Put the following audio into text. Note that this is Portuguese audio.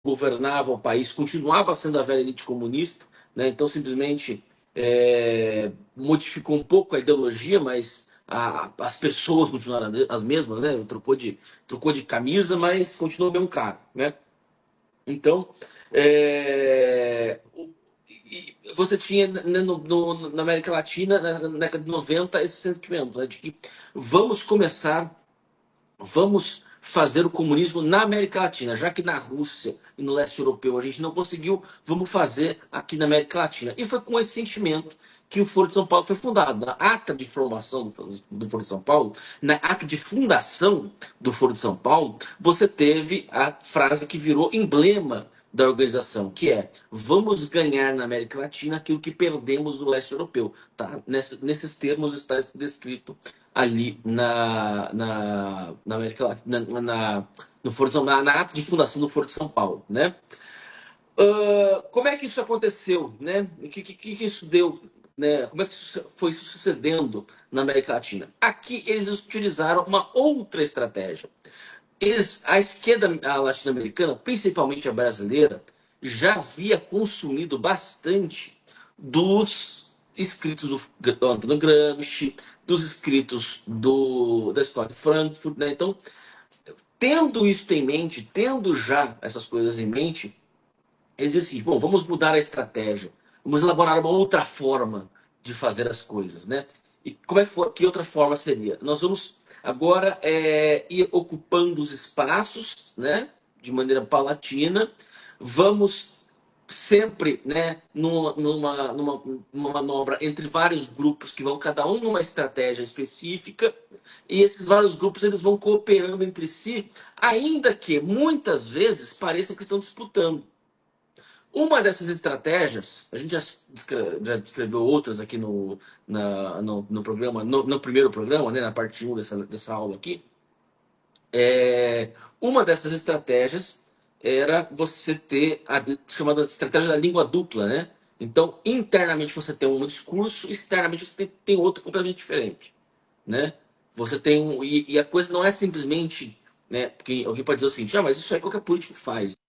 governava o país continuava sendo a velha elite comunista, né? Então simplesmente modificou um pouco a ideologia, mas as pessoas continuaram as mesmas, né? Trocou de camisa, mas continuou o mesmo cara, né? Então, você tinha né, na América Latina, na década de 90, esse sentimento, né, de que vamos começar vamos fazer o comunismo na América Latina, já que na Rússia e no leste europeu a gente não conseguiu, vamos fazer aqui na América Latina. E foi com esse sentimento que o Foro de São Paulo foi fundado. Na ata de formação do Foro de São Paulo, na ata de fundação do Foro de São Paulo, você teve a frase que virou emblema da organização, que é: vamos ganhar na América Latina aquilo que perdemos no leste europeu. Tá? Nesses termos está descrito ali na América Latina, no Foro de São, na ata de fundação do Foro de São Paulo, né? Como é que isso aconteceu, né? O que isso deu, né? Como é que isso foi se sucedendo na América Latina? Aqui eles utilizaram uma outra estratégia. A esquerda latino-americana, principalmente a brasileira, já havia consumido bastante dos escritos do Antônio Gramsci, dos escritos da história de Frankfurt, né? Então, tendo isso em mente, tendo já essas coisas em mente, eles dizem assim: bom, vamos mudar a estratégia, vamos elaborar uma outra forma de fazer as coisas, né? E como é que outra forma seria? Nós vamos agora ir ocupando os espaços, né, de maneira paulatina, vamos sempre, né, numa manobra entre vários grupos que vão cada um numa estratégia específica, e esses vários grupos eles vão cooperando entre si, ainda que muitas vezes pareça que estão disputando. Uma dessas estratégias, a gente já descreveu outras aqui no programa, no primeiro programa, né, na parte 1 dessa aula aqui. Uma dessas estratégias era você ter a chamada estratégia da língua dupla, né? Então, internamente você tem um discurso, externamente você tem outro completamente diferente, né? Você tem e a coisa não é simplesmente, né? Porque alguém pode dizer assim: mas isso aí qualquer político faz.